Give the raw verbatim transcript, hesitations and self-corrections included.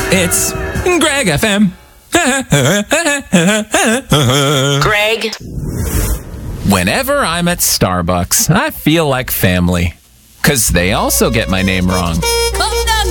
It's Greg F M. Greg. Whenever I'm at Starbucks, I feel like family. 'Cause they also get my name wrong.